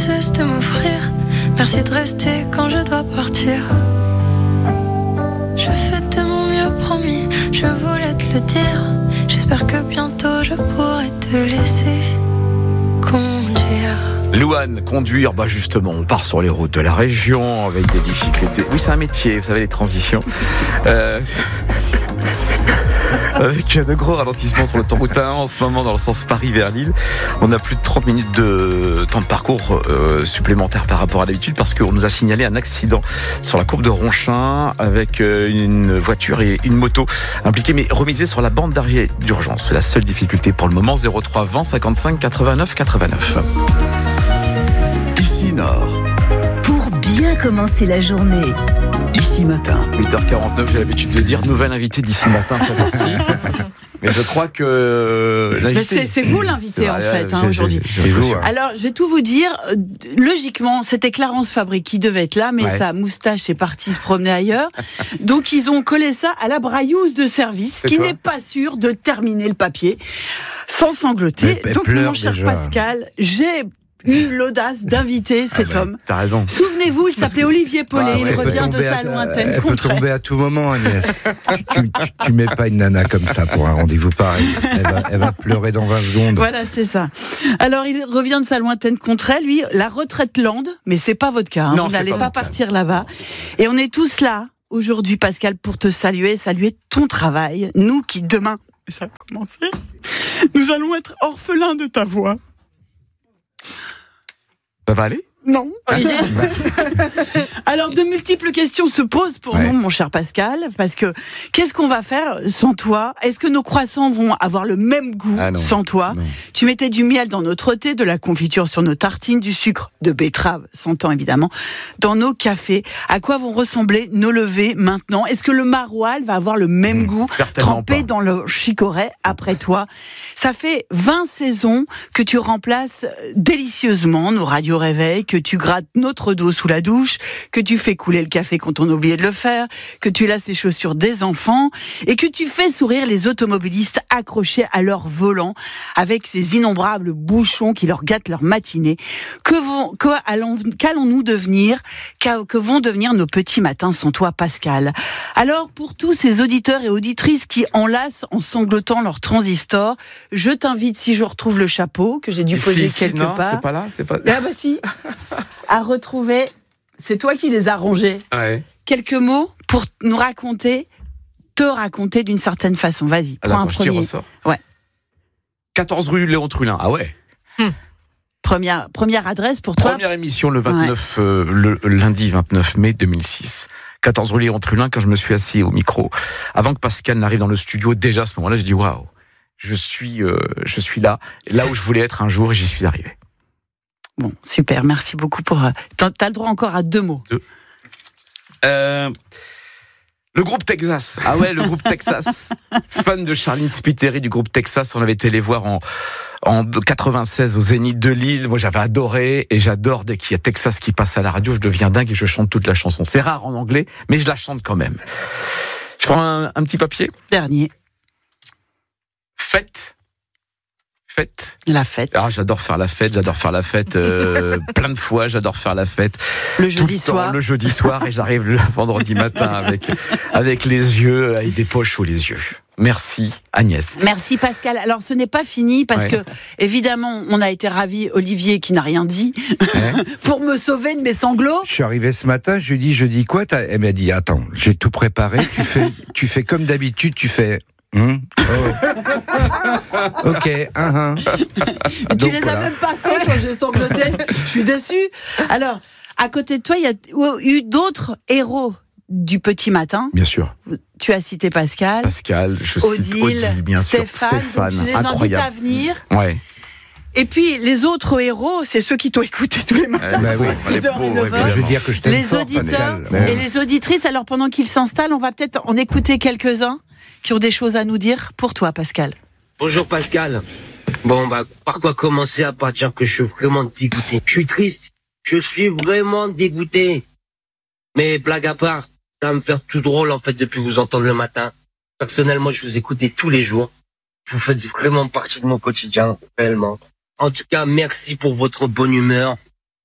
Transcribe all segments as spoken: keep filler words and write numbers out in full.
cesse de m'offrir. Merci de rester quand je dois partir. Je fais de mon mieux, promis, je voulais te le dire. J'espère que bientôt je pourrai te laisser conduire. Louane, conduire, bah justement, on part sur les routes de la région avec des difficultés. Oui, c'est un métier, vous savez, les transitions. Euh... Avec de gros ralentissements sur l'autoroute A un en ce moment dans le sens Paris vers Lille. On a plus de trente minutes de temps de parcours euh, supplémentaire par rapport à d'habitude parce qu'on nous a signalé un accident sur la courbe de Ronchin avec euh, une voiture et une moto impliquées, mais remisées sur la bande d'arrêt d'urgence. C'est la seule difficulté pour le moment. zéro trois vingt cinquante-cinq quatre-vingt-neuf quatre-vingt-neuf. Ici Nord. Pour bien commencer la journée. Ici Matin. huit heures quarante-neuf, j'ai l'habitude de dire nouvelle invitée d'ici matin. Mais je crois que l'invité... c'est, c'est vous l'invité en fait hein, j'ai, aujourd'hui. J'ai, j'ai, j'ai Alors je vais tout vous dire. Logiquement, c'était Clarence Fabry qui devait être là, mais ouais. sa moustache est partie se promener ailleurs. Donc ils ont collé ça à la brailleuse de service, c'est qui toi. N'est pas sûre de terminer le papier sans sangloter. Mais, Donc mon cher déjà. Pascal, j'ai eu l'audace d'inviter cet ah ben, homme. T'as raison. Souvenez-vous, il s'appelait Olivier Paulet. Ah, il ouais, revient de sa à, lointaine elle contrée. Elle peut tomber à tout moment, Agnès. tu, tu, tu, tu mets pas une nana comme ça pour un rendez-vous pareil. Elle va, elle va pleurer dans vingt secondes. Voilà, c'est ça. Alors, il revient de sa lointaine contrée. Lui, la retraite lande, mais c'est pas votre cas. Hein. Non, vous n'allez pas, pas pas partir là-bas. Et on est tous là aujourd'hui, Pascal, pour te saluer, saluer ton travail. Nous qui, demain, ça va commencer, nous allons être orphelins de ta voix. Ça va aller ? Non. Alors, de multiples questions se posent pour ouais. nous, mon cher Pascal, parce que qu'est-ce qu'on va faire sans toi ? Est-ce que nos croissants vont avoir le même goût ah sans toi ? Non. Tu mettais du miel dans notre thé, de la confiture sur nos tartines, du sucre de betterave, s'entend évidemment, dans nos cafés. À quoi vont ressembler nos levées maintenant ? Est-ce que le maroilles va avoir le même mmh, goût, trempé pas. Dans le chicorée après toi ? Ça fait vingt saisons que tu remplaces délicieusement nos radios réveils, que tu grattes notre dos sous la douche, que tu fais couler le café quand on a oublié de le faire, que tu lasses les chaussures des enfants et que tu fais sourire les automobilistes accrochés à leur volant avec ces innombrables bouchons qui leur gâtent leur matinée. Que vont, que allons, qu'allons-nous devenir, que vont devenir nos petits matins sans toi, Pascal ? Alors, pour tous ces auditeurs et auditrices qui enlacent en sanglotant leur transistor, je t'invite, si je retrouve le chapeau que j'ai dû poser si, quelque si, non, part. C'est pas là, c'est pas. Ah bah si. À retrouver, c'est toi qui les as rangés. Ouais. Quelques mots pour nous raconter, te raconter d'une certaine façon. Vas-y, prends un premier. Ouais. quatorze rue Léon Trullin. Ah ouais. Hum. Première, première adresse pour toi. Première émission le vingt-neuf, ouais. euh, le lundi vingt-neuf mai deux mille six. quatorze rue Léon Trullin, quand je me suis assis au micro, avant que Pascal n'arrive dans le studio, déjà à ce moment-là, j'ai dit waouh, je suis, euh, je suis là, là où je voulais être un jour et j'y suis arrivé. Bon, super, merci beaucoup pour... T'as, t'as le droit encore à deux mots. Deux. Euh, le groupe Texas. Ah ouais, le groupe Texas. Fan de Charline Spiteri du groupe Texas. On avait été les voir en, en quatre-vingt-seize au Zénith de Lille. Moi, j'avais adoré et j'adore dès qu'il y a Texas qui passe à la radio. Je deviens dingue et je chante toute la chanson. C'est rare en anglais, mais je la chante quand même. Je prends un, un petit papier. Dernier. Fête. Fête. La fête. Ah, j'adore faire la fête, j'adore faire la fête euh, plein de fois, j'adore faire la fête. Le jeudi le soir. Temps, le jeudi soir et j'arrive le vendredi matin avec, avec les yeux, avec des poches sous les yeux. Merci Agnès. Merci Pascal. Alors ce n'est pas fini parce ouais. que évidemment on a été ravis, Olivier qui n'a rien dit, ouais. pour me sauver de mes sanglots. Je suis arrivé ce matin, je lui dis, je dis quoi ? Elle m'a dit, attends, j'ai tout préparé, tu fais, tu fais comme d'habitude, tu fais... Mmh. Oh. Ok, uh-huh. Mais tu Donc, les voilà. as même pas fait quand j'ai sangloté. Je suis déçue. Alors, à côté de toi, il y a eu d'autres héros du petit matin. Bien sûr. Tu as cité Pascal. Pascal, je Odile, cite Odile, bien Stéphane, sûr. Stéphane. Donc je les incroyable. invite à venir. Ouais. Et puis, les autres héros, c'est ceux qui t'ont écouté tous les matins. Eh ben oui, six heures et neuf heures. Je veux dire que je t'aime les fort, auditeurs Pascal. et les auditrices, alors pendant qu'ils s'installent, on va peut-être en écouter quelques-uns qui ont des choses à nous dire pour toi, Pascal. Bonjour Pascal. Bon, bah, par quoi commencer à part dire que je suis vraiment dégoûté. Je suis triste. Je suis vraiment dégoûté. Mais blague à part, ça va me faire tout drôle, en fait, depuis vous entendre le matin. Personnellement, je vous écoute tous les jours. Vous faites vraiment partie de mon quotidien, réellement. En tout cas, merci pour votre bonne humeur.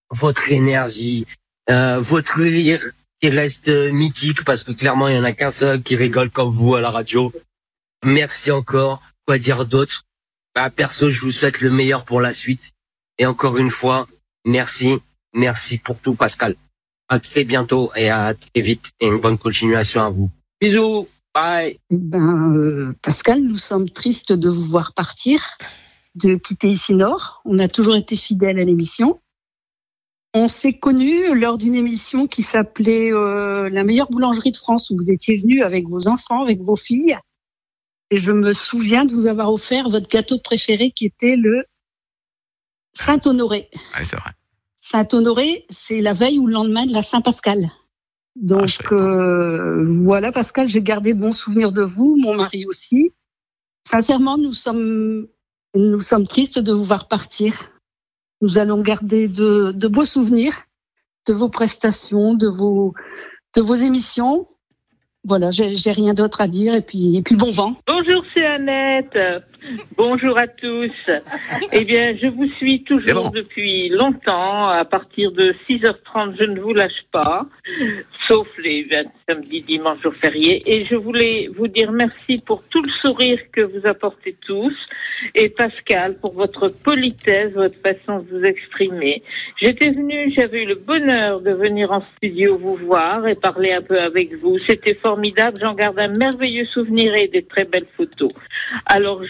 votre énergie, euh, votre rire qui reste mythique parce que clairement il y en a qu'un seul qui rigole comme vous à la radio. Merci encore. Quoi dire d'autre? Bah, perso, je vous souhaite le meilleur pour la suite. Et encore une fois, merci, merci pour tout, Pascal. À très bientôt et à très vite et une bonne continuation à vous. Bisous, bye. Ben, euh, Pascal, nous sommes tristes de vous voir partir, de quitter Ici Nord. On a toujours été fidèles à l'émission. On s'est connus lors d'une émission qui s'appelait euh, La meilleure boulangerie de France, où vous étiez venu avec vos enfants, avec vos filles. Et je me souviens de vous avoir offert votre gâteau préféré qui était le Saint-Honoré. Oui, c'est vrai. Saint-Honoré, c'est la veille ou le lendemain de la Saint-Pascal. Donc ah, euh, voilà, Pascal, j'ai gardé de bons souvenirs de vous, mon mari aussi. Sincèrement, nous sommes, nous sommes tristes de vous voir partir. Nous allons garder de, de beaux souvenirs de vos prestations, de vos, de vos émissions. Voilà, j'ai, j'ai rien d'autre à dire et puis, et puis bon vent. Bonjour, c'est Annette. Bonjour à tous. Eh bien, je vous suis toujours bon. depuis longtemps. À partir de six heures trente, je ne vous lâche pas, sauf les samedis, dimanches, jours fériés. Et je voulais vous dire merci pour tout le sourire que vous apportez tous. Et Pascal, pour votre politesse, votre façon de vous exprimer. J'étais venue, j'avais eu le bonheur de venir en studio vous voir et parler un peu avec vous. C'était formidable, j'en garde un merveilleux souvenir et des très belles photos. Alors,